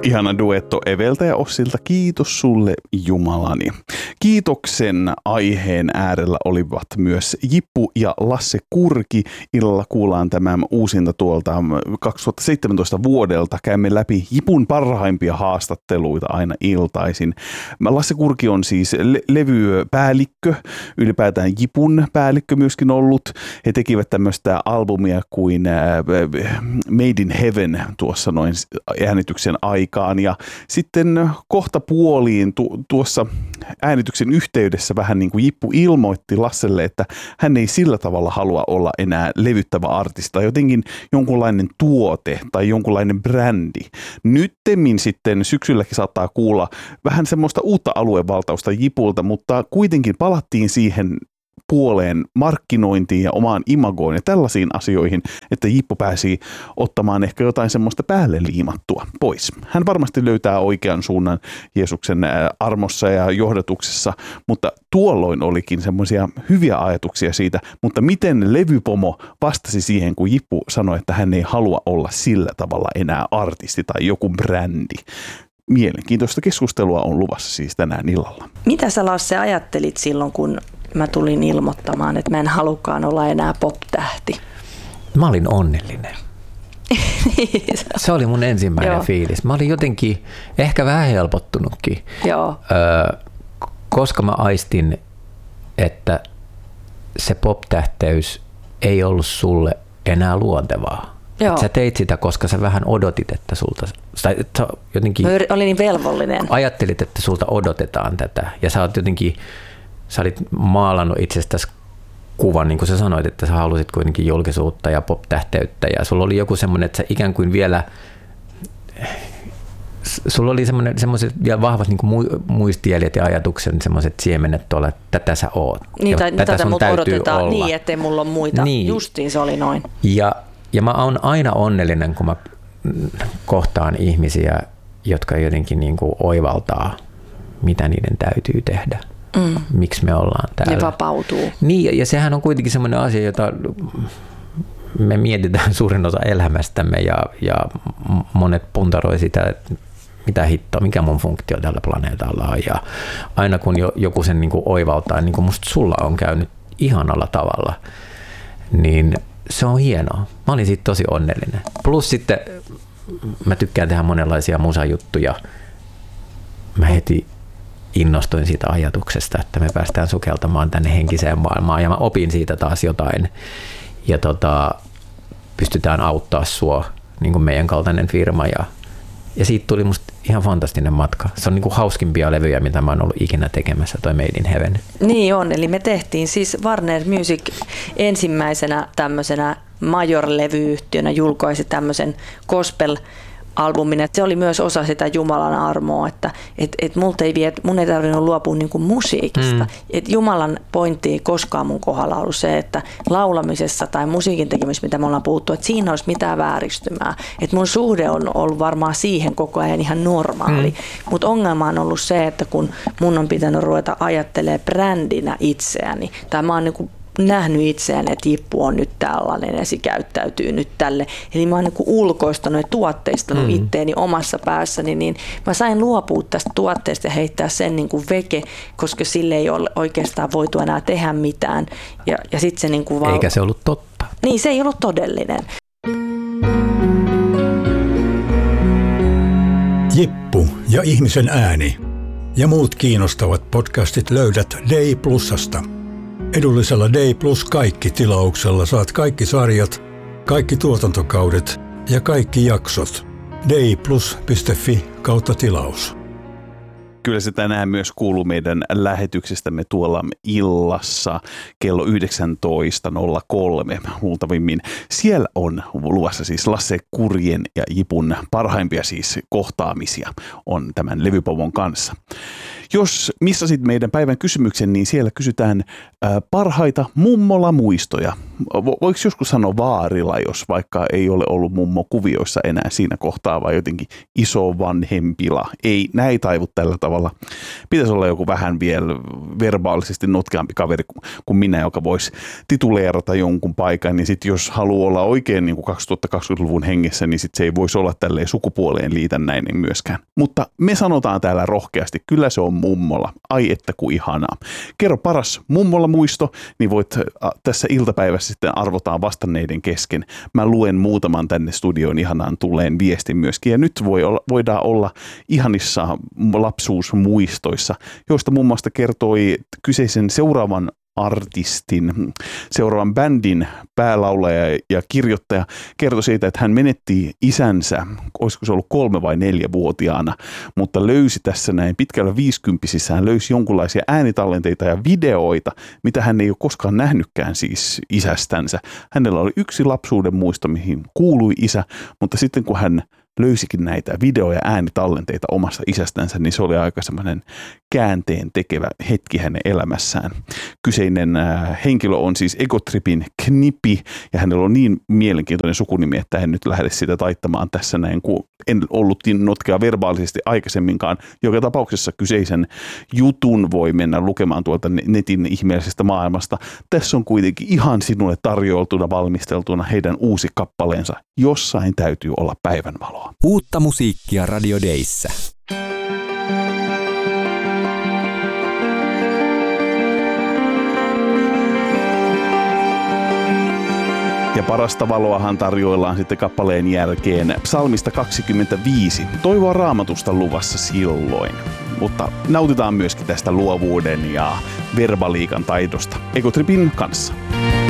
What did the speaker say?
Ihana duetto Eveltä ja Ossilta. Kiitos sulle Jumalani. Kiitoksen aiheen äärellä olivat myös Jippu ja Lasse Kurki. Illalla kuullaan tämä uusinta tuolta 2017 vuodelta. Käymme läpi Jipun parhaimpia haastatteluita aina iltaisin. Lasse Kurki on siis levypäällikkö, ylipäätään Jipun päällikkö myöskin ollut. He tekivät tämmöistä albumia kuin Made in Heaven tuossa noin äänityksen aikaan. Ja sitten kohta puoliin tuossa äänityksen yhteydessä vähän niin kuin Jippu ilmoitti Lasselle, että hän ei sillä tavalla halua olla enää levyttävä artisti tai jotenkin jonkunlainen tuote tai jonkunlainen brändi. Nyttemmin sitten syksylläkin saattaa kuulla vähän semmoista uutta aluevaltausta Jipulta, mutta kuitenkin palattiin siihen puoleen markkinointiin ja omaan imagoon ja tällaisiin asioihin, että Jippu pääsi ottamaan ehkä jotain semmoista päälle liimattua pois. Hän varmasti löytää oikean suunnan Jeesuksen armossa ja johdatuksessa, mutta tuolloin olikin semmoisia hyviä ajatuksia siitä, mutta miten levypomo vastasi siihen, kun Jippu sanoi, että hän ei halua olla sillä tavalla enää artisti tai joku brändi. Mielenkiintoista keskustelua on luvassa siis tänään illalla. Mitä sä, Lasse, ajattelit silloin, kun mä tulin ilmoittamaan, että mä en halukaan olla enää pop-tähti? Mä olin onnellinen. Se oli mun ensimmäinen fiilis. Mä olin jotenkin ehkä vähän helpottunutkin, koska mä aistin, että se pop-tähteys ei ollut sulle enää luontevaa. Sä teit sitä, koska sä vähän odotit, että sulta, tai jotenkin olin niin velvollinen. Ajattelit, että sulta odotetaan tätä, ja sä olit maalannut itsestäsi kuvan, niin kuin sä sanoit, että sä halusit kuitenkin julkisuutta ja pop-tähteyttä, ja sulla oli joku semmoinen, että sä ikään kuin vielä, sulla oli semmoiset vielä vahvat niin kuin muistijäljet ja ajatuksen semmoiset siemenet tuolla, että tätä sä oot. Niin, tätä mut odotetaan olla. Niin, ettei mulla ole muita. Niin. Justiin se oli noin. Ja mä oon aina onnellinen, kun mä kohtaan ihmisiä, jotka jotenkin niin kuin oivaltaa, mitä niiden täytyy tehdä. Miksi me ollaan täällä. Ne vapautuu. Niin, ja sehän on kuitenkin semmoinen asia, jota me mietitään suurin osa elämästämme ja monet puntaroi sitä, että mitä hittoa, mikä mun funktio tällä planeetalla on. Ja aina kun joku sen niin kuin oivaltaa, niin kuin musta sulla on käynyt ihanalla tavalla, niin se on hienoa. Mä olin siitä tosi onnellinen. Plus sitten mä tykkään tehdä monenlaisia musajuttuja. Mä heti innostuin siitä ajatuksesta, että me päästään sukeltamaan tänne henkiseen maailmaan ja mä opin siitä taas jotain. Ja pystytään auttaa sua, niin kuin meidän kaltainen firma. Ja siitä tuli musta ihan fantastinen matka. Se on niin kuin hauskimpia levyjä, mitä mä oon ollut ikinä tekemässä, toi Made in Heaven. Niin on, eli me tehtiin siis Warner Music ensimmäisenä tämmöisenä major-levyyhtiönä julkaisi tämmöisen gospel-albumin. Et se oli myös osa sitä Jumalan armoa, että mun ei tarvinnut luopua niinku musiikista. Et Jumalan pointti ei koskaan mun kohdalla ollut se, että laulamisessa tai musiikin tekemisessä, mitä me ollaan puhuttu, että siinä olisi mitään vääristymää. Et mun suhde on ollut varmaan siihen koko ajan ihan normaali. Mutta ongelma on ollut se, että kun mun on pitänyt ruveta ajattelemaan brändinä itseäni, tai mä oon niinku nähnyt itseään, että Jippu on nyt tällainen ja se käyttäytyy nyt tälle. Eli mä oon niin kuin ulkoistanut ja tuotteistanut itteeni omassa päässäni, niin mä sain luopua tästä tuotteesta ja heittää sen niin kuin veke, koska sille ei ole oikeastaan voitu enää tehdä mitään. Ja sit se niin kuin eikä se ollut totta. Niin, se ei ollut todellinen. Jippu ja ihmisen ääni ja muut kiinnostavat podcastit löydät Day Plusasta. Edullisella Day Plus kaikki -tilauksella saat kaikki sarjat, kaikki tuotantokaudet ja kaikki jaksot. dayplus.fi/tilaus. Kyllä se tänään myös kuuluu meidän lähetyksestämme tuolla illassa kello 19.03 luultavimmin. Siellä on luvassa siis Lasse Kurjen ja Jipun parhaimpia siis kohtaamisia on tämän levypomon kanssa. Jos missasit meidän päivän kysymyksen, niin siellä kysytään parhaita mummola-muistoja. Voiko joskus sanoa vaarilla, jos vaikka ei ole ollut mummo kuvioissa enää siinä kohtaa, vai jotenkin iso vanhempila? Ei, näin taivu tällä tavalla tavalla. Pitäisi olla joku vähän vielä verbaalisesti notkeampi kaveri kuin minä, joka voisi tituleerata jonkun paikan. Niin sitten jos haluaa olla oikein niin kuin 2020-luvun hengessä, niin sitten se ei voisi olla tälleen sukupuoleen liitännäinen myöskään. Mutta me sanotaan täällä rohkeasti, kyllä se on mummola. Ai että kuin ihanaa. Kerro paras mummola muisto, niin voit tässä iltapäivässä sitten arvotaan vastanneiden kesken. Mä luen muutaman tänne studioon ihanaan tulleen viestin myöskin. Ja nyt voidaan olla ihanissa lapsuusmuistoissa, joista muun muassa kertoi kyseisen seuraavan artistin, seuraavan bändin päälaulaja ja kirjoittaja kertoi siitä, että hän menetti isänsä, olisiko se ollut 3- vai 4-vuotiaana, mutta löysi tässä näin pitkällä 50-sissään, löysi jonkunlaisia äänitallenteita ja videoita, mitä hän ei ole koskaan nähnytkään siis isästänsä. Hänellä oli yksi lapsuuden muisto, mihin kuului isä, mutta sitten kun hän löysikin näitä video- ja äänitallenteita omasta isästänsä, niin se oli aika semmoinen käänteen tekevä hetki hänen elämässään. Kyseinen henkilö on siis Egotripin Knippi, ja hänellä on niin mielenkiintoinen sukunimi, että en nyt lähde sitä taittamaan tässä näin, kun en ollut notkea verbaalisesti aikaisemminkaan. Joka tapauksessa kyseisen jutun voi mennä lukemaan tuolta netin ihmeellisestä maailmasta. Tässä on kuitenkin ihan sinulle tarjoiltuna, valmisteltuna heidän uusi kappaleensa. Jossain täytyy olla päivänvaloa. Uutta musiikkia Radio Dayssä. Ja parasta valoahan tarjoillaan sitten kappaleen jälkeen psalmista 25. Toivoa Raamatusta luvassa silloin. Mutta nautitaan myöskin tästä luovuuden ja verbaliikan taidosta Egotripin kanssa.